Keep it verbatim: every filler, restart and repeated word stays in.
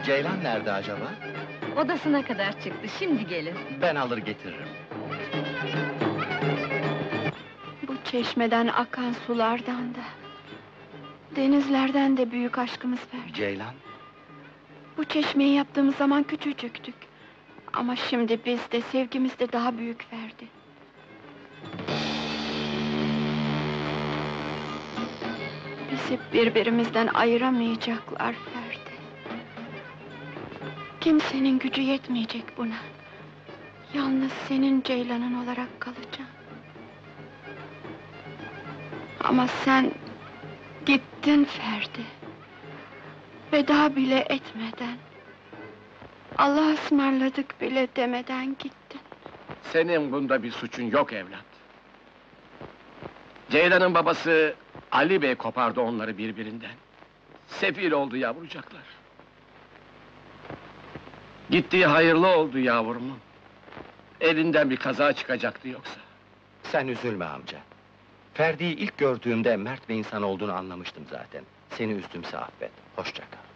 Ceylan nerede acaba? Odasına kadar çıktı, şimdi gelir. Ben alır getiririm. Bu çeşmeden akan sulardan da, denizlerden de büyük aşkımız Ferdi. Ceylan? Bu çeşmeyi yaptığımız zaman küçücüktük. Ama şimdi biz de, sevgimiz de daha büyük Ferdi. Bizi birbirimizden ayıramayacaklar Ferdi. Kimsenin gücü yetmeyecek buna. Yalnız senin Ceylan'ın olarak kalacağım. Ama sen gittin Ferdi. Veda bile etmeden, Allah'a ısmarladık bile demeden gittin. Senin bunda bir suçun yok evlat. Ceylan'ın babası Ali Bey kopardı onları birbirinden. Sefil oldu yavrucaklar. Gittiği hayırlı oldu yavrumun. Elinden bir kaza çıkacaktı yoksa. Sen üzülme amca. Ferdi'yi ilk gördüğümde mert bir insan olduğunu anlamıştım zaten. Seni üzdümse affet, hoşça kal.